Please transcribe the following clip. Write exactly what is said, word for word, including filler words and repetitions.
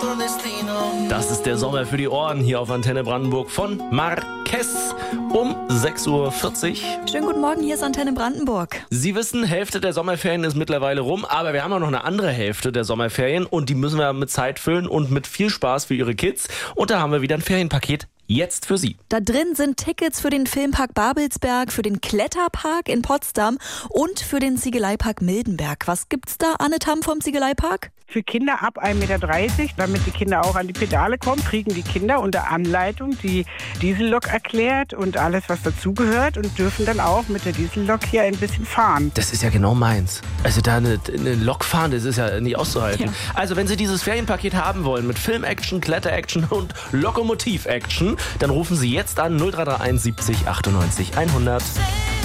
Das ist der Sommer für die Ohren hier auf Antenne Brandenburg von Marquez um sechs Uhr vierzig. Schönen guten Morgen, hier ist Antenne Brandenburg. Sie wissen, Hälfte der Sommerferien ist mittlerweile rum, aber wir haben auch noch eine andere Hälfte der Sommerferien und die müssen wir mit Zeit füllen und mit viel Spaß für Ihre Kids. Und da haben wir wieder ein Ferienpaket. Jetzt für Sie. Da drin sind Tickets für den Filmpark Babelsberg, für den Kletterpark in Potsdam und für den Ziegeleipark Mildenberg. Was gibt's da, Anne Tamm vom Ziegeleipark? Für Kinder ab ein Meter dreißig, damit die Kinder auch an die Pedale kommen, kriegen die Kinder unter Anleitung die Diesellok erklärt und alles, was dazugehört und dürfen dann auch mit der Diesellok hier ein bisschen fahren. Das ist ja genau meins. Also da eine, eine Lok fahren, das ist ja nicht auszuhalten. Ja. Also wenn Sie dieses Ferienpaket haben wollen mit Film-Action, Kletter-Action und Lokomotiv-Action, dann rufen Sie jetzt an null drei drei eins siebzig achtundneunzig hundert.